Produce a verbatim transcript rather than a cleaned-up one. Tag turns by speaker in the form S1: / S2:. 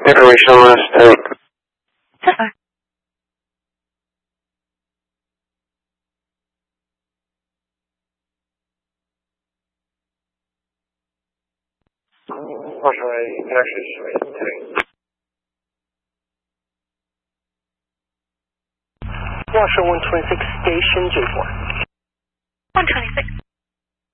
S1: Information on last tank.
S2: Sir.
S1: Alright, actually, tank.
S3: Washoe one twenty-six, station J four.
S2: one twenty-six.